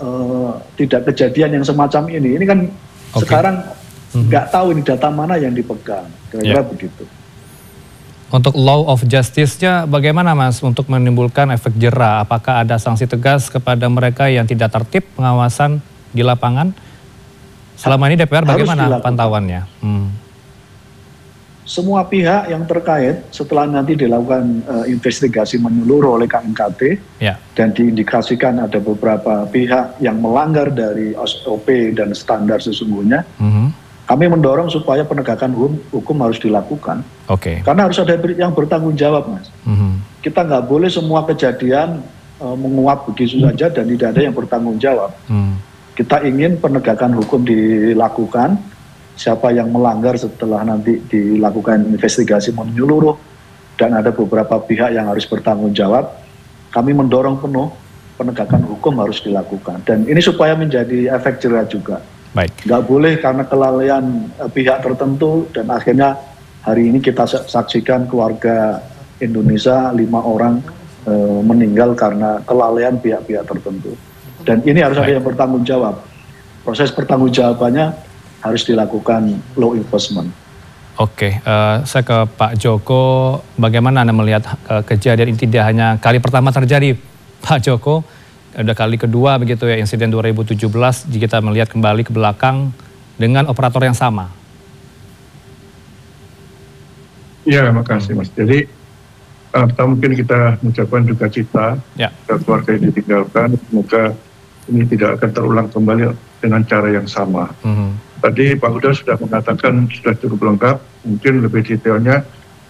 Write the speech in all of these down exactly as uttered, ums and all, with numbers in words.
uh, tidak kejadian yang semacam ini. Ini kan okay. sekarang nggak mm-hmm. tahu ini data mana yang dipegang, kira-kira yeah. begitu. Untuk law of justice-nya bagaimana Mas untuk menimbulkan efek jera? Apakah ada sanksi tegas kepada mereka yang tidak tertib pengawasan di lapangan? Selama ini D P R bagaimana pantauannya? Hmm. Semua pihak yang terkait setelah nanti dilakukan uh, investigasi menyeluruh oleh K N K T ya. Dan diindikasikan ada beberapa pihak yang melanggar dari S O P dan standar sesungguhnya, mm-hmm. kami mendorong supaya penegakan hukum, hukum harus dilakukan. Okay. Karena harus ada yang bertanggung jawab, Mas. Mm-hmm. Kita nggak boleh semua kejadian uh, menguap begitu mm-hmm. saja dan tidak ada yang bertanggung jawab. Mm. Kita ingin penegakan hukum dilakukan. Siapa yang melanggar setelah nanti dilakukan investigasi menyeluruh dan ada beberapa pihak yang harus bertanggung jawab, kami mendorong penuh penegakan hukum harus dilakukan. Dan ini supaya menjadi efek jera juga. Baik. Nggak boleh karena kelalaian eh, pihak tertentu dan akhirnya hari ini kita saksikan keluarga Indonesia lima orang eh, meninggal karena kelalaian pihak-pihak tertentu. Dan ini harus Baik. Ada yang bertanggung jawab. Proses pertanggung jawabannya harus dilakukan law enforcement. Oke, uh, saya ke Pak Joko. Bagaimana Anda melihat uh, kejadian ini tidak hanya kali pertama terjadi, Pak Joko, ada kali kedua begitu ya, insiden dua ribu tujuh belas, jika kita melihat kembali ke belakang dengan operator yang sama. Ya, makasih Mas. Jadi uh, mungkin kita mengucapkan duka cita ya. Ke keluarga yang ditinggalkan. Semoga ini tidak akan terulang kembali dengan cara yang sama. Mm-hmm. Tadi Pak Huda sudah mengatakan sudah cukup lengkap, mungkin lebih detailnya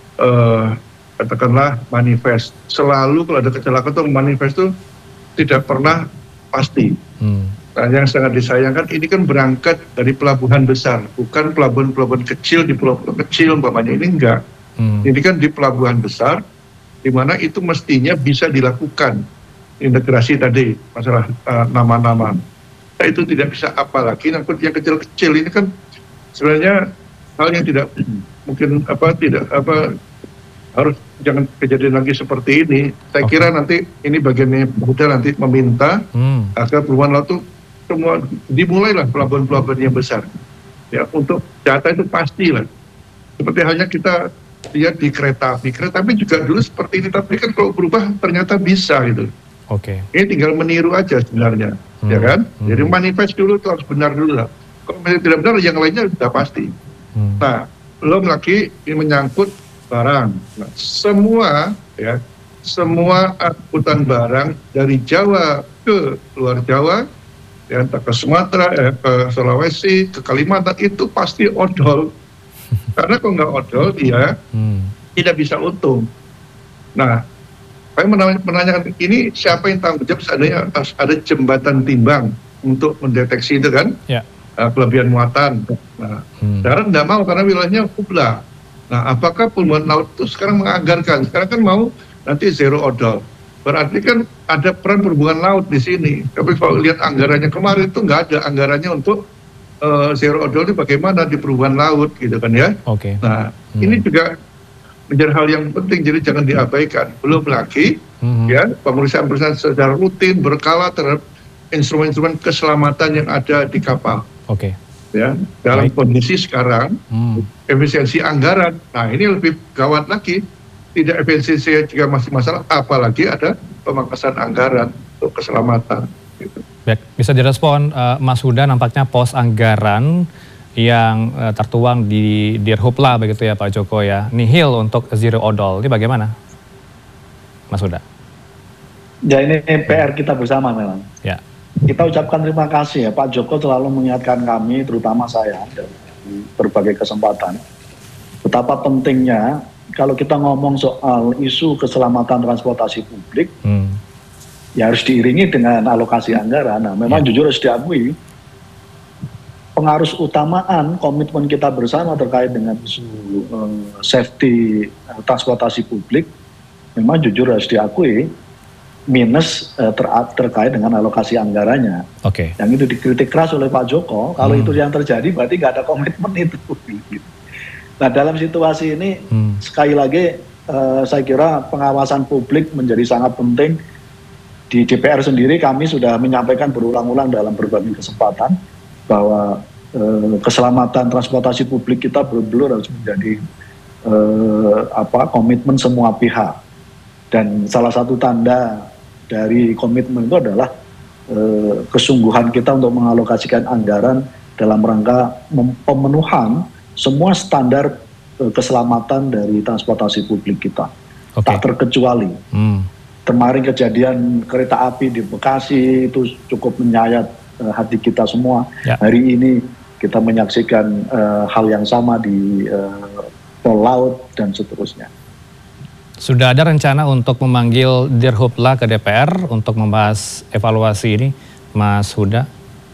uh, katakanlah manifest. Selalu kalau ada kecelakaan itu manifest itu tidak pernah pasti. Hmm. Nah, yang sangat disayangkan ini kan berangkat dari pelabuhan besar, bukan pelabuhan-pelabuhan kecil di pulau-pulau kecil umpamanya, ini enggak. Hmm. Ini kan di pelabuhan besar, di mana itu mestinya bisa dilakukan integrasi tadi masalah uh, nama-nama. Nah, itu tidak bisa, apalagi angkut yang kecil-kecil ini kan sebenarnya hal yang tidak mungkin apa tidak apa harus jangan kejadian lagi seperti ini. Saya okay. kira nanti ini bagiannya udah nanti meminta hmm. agar perubahan laut itu semua dimulailah pelabuhan-pelabuhan yang besar ya, untuk data itu pastilah. Seperti halnya kita lihat di kereta api, kereta api juga dulu seperti ini, tapi kan kalau berubah ternyata bisa gitu. Oke. Okay. Ini tinggal meniru aja sebenarnya, hmm. ya kan? Hmm. Jadi manifest dulu itu harus benar dulu lah. Kalau misalnya tidak benar, yang lainnya sudah pasti. Hmm. Nah, belum lagi ini menyangkut barang. Nah, semua ya, semua angkutan barang dari Jawa ke luar Jawa, ya, entah ke Sumatera, ya, ke Sulawesi, ke Kalimantan itu pasti odol. Karena kalau nggak odol dia hmm. tidak bisa untung. Nah, saya menanyakan ini siapa yang tanggung jawab seandainya ada jembatan timbang untuk mendeteksi itu kan, ya. uh, kelebihan muatan. Nah, hmm. sekarang tidak mau karena wilayahnya kubla. Nah, apakah pelabuhan laut itu sekarang menganggarkan? Sekarang kan mau nanti zero odol. Berarti kan ada peran perhubungan laut di sini. Tapi kalau lihat anggarannya kemarin itu nggak ada anggarannya untuk uh, zero odol itu bagaimana di perhubungan laut gitu kan ya. Oke. Okay. Nah, hmm. ini juga menjadi hal yang penting, jadi jangan diabaikan. Belum lagi mm-hmm. ya pemeriksaan-pemeriksaan secara rutin berkala terhadap instrumen-instrumen keselamatan yang ada di kapal. Oke. Okay. Ya, dalam Baik. Kondisi sekarang mm. efisiensi anggaran. Nah, ini lebih gawat lagi. Tidak efisiensi juga masih masalah, apalagi ada pemangkasan anggaran untuk keselamatan. Gitu. Baik, bisa direspon uh, Mas Huda, nampaknya pos anggaran yang uh, tertuang di Dirhupla begitu ya Pak Joko ya, nihil untuk zero odol, ini bagaimana Mas Huda? Ya, ini P R kita bersama memang. Ya. Kita ucapkan terima kasih ya, Pak Joko selalu mengingatkan kami, terutama saya di berbagai kesempatan, betapa pentingnya kalau kita ngomong soal isu keselamatan transportasi publik, hmm. ya harus diiringi dengan alokasi anggaran. Nah, memang ya. Jujur harus diakui, pengaruh utamaan komitmen kita bersama terkait dengan isu uh, safety uh, transportasi publik memang jujur harus diakui minus uh, ter terkait dengan alokasi anggarannya. Oke. Okay. Yang itu dikritik keras oleh Pak Joko. Kalau hmm. itu yang terjadi berarti nggak ada komitmen itu. Nah, dalam situasi ini hmm. sekali lagi uh, saya kira pengawasan publik menjadi sangat penting di D P R sendiri kami sudah menyampaikan berulang-ulang dalam berbagai kesempatan bahwa eh, keselamatan transportasi publik kita benar-benar harus menjadi eh, apa komitmen semua pihak. Dan salah satu tanda dari komitmen itu adalah eh, kesungguhan kita untuk mengalokasikan anggaran dalam rangka pemenuhan semua standar eh, keselamatan dari transportasi publik kita. Okay. Tak terkecuali. Hmm. Kemarin kejadian kereta api di Bekasi itu cukup menyayat uh, hati kita semua. Ya. Hari ini kita menyaksikan uh, hal yang sama di uh, tol laut dan seterusnya. Sudah ada rencana untuk memanggil Dirhubla ke D P R untuk membahas evaluasi ini, Mas Huda?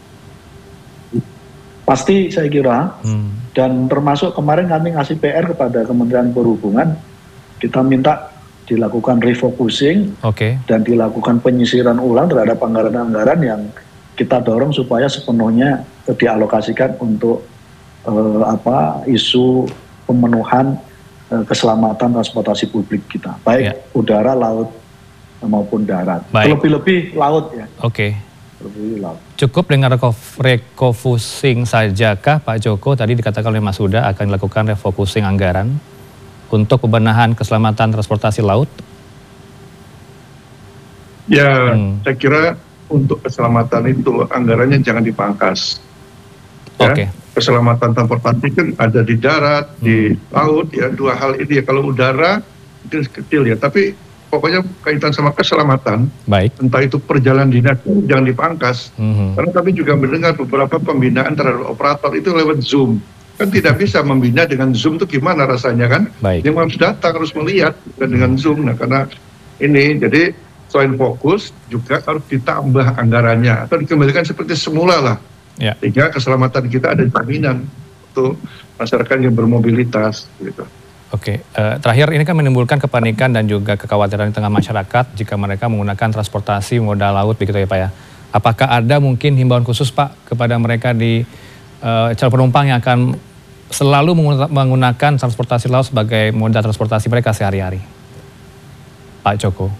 Pasti saya kira. Hmm. Dan termasuk kemarin kami ngasih P R kepada Kementerian Perhubungan, kita minta dilakukan refocusing okay. dan dilakukan penyisiran ulang terhadap anggaran-anggaran yang kita dorong supaya sepenuhnya dialokasikan untuk uh, apa isu pemenuhan uh, keselamatan transportasi publik kita, baik yeah. udara, laut maupun darat. Lebih-lebih laut ya. Oke. Okay. Cukup dengan refocusing sajakah Pak Joko? Tadi dikatakan oleh Mas Huda akan dilakukan refocusing anggaran untuk pembenahan keselamatan transportasi laut? Ya, hmm. saya kira untuk keselamatan itu anggarannya jangan dipangkas. Ya, Oke. Okay. Keselamatan transportasi kan ada di darat, hmm. di laut, ya dua hal ini ya. Kalau udara itu kecil ya, tapi pokoknya kaitan sama keselamatan. Baik. Entah itu perjalanan dinas jangan dipangkas. Hmm. Karena kami juga mendengar beberapa pembinaan terhadap operator itu lewat Zoom. Kan tidak bisa membina dengan Zoom itu gimana rasanya kan? Baik. Yang harus datang, harus melihat bukan dengan Zoom. Nah karena ini, jadi selain fokus juga harus ditambah anggarannya atau dikembalikan seperti semula lah. Ya. Sehingga keselamatan kita ada jaminan untuk masyarakat yang bermobilitas. Gitu. Oke, uh, terakhir ini kan menimbulkan kepanikan dan juga kekhawatiran di tengah masyarakat jika mereka menggunakan transportasi moda laut begitu ya Pak ya. Apakah ada mungkin himbauan khusus Pak kepada mereka di uh, calon penumpang yang akan selalu menggunakan transportasi laut sebagai moda transportasi mereka sehari-hari? Pak Joko.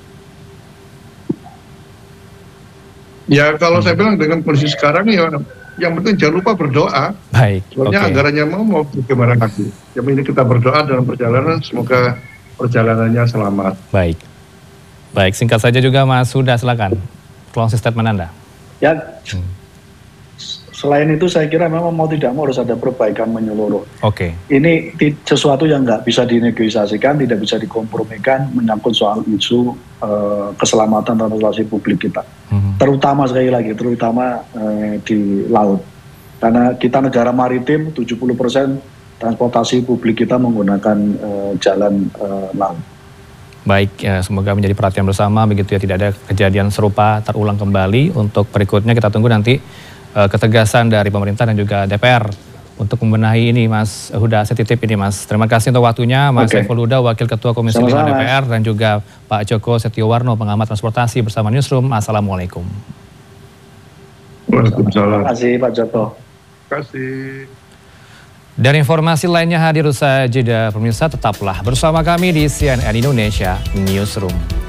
Ya kalau hmm. saya bilang dengan kondisi sekarang ya yang penting jangan lupa berdoa. Baik. Soalnya okay. anggarannya mau mau bagaimana lagi. Yang ini kita berdoa dalam perjalanan, semoga perjalanannya selamat. Baik. Baik, singkat saja juga Mas Huda, silakan. Closing statement Anda. Ya. Hmm. Selain itu saya kira memang mau tidak mau harus ada perbaikan menyeluruh. Oke. Okay. Ini sesuatu yang nggak bisa dinegosiasikan, tidak bisa dikompromikan menyangkut soal isu uh, keselamatan transportasi publik kita. Mm-hmm. Terutama sekali lagi, terutama uh, di laut. Karena kita negara maritim, tujuh puluh persen transportasi publik kita menggunakan uh, jalan uh, laut. Baik, ya, semoga menjadi perhatian bersama begitu ya, tidak ada kejadian serupa terulang kembali. Untuk berikutnya kita tunggu nanti ketegasan dari pemerintah dan juga D P R untuk membenahi ini Mas Huda. Saya titip ini Mas. Terima kasih untuk waktunya Mas okay. Saiful Huda, Wakil Ketua Komisi lima D P R, dan juga Pak Djoko Setiowarno, pengamat transportasi bersama Newsroom. Assalamualaikum. Waalaikumsalam. Terima kasih Pak Joko. Terima kasih. Dan informasi lainnya hadir usai jeda, pemirsa tetaplah bersama kami di C N N Indonesia Newsroom.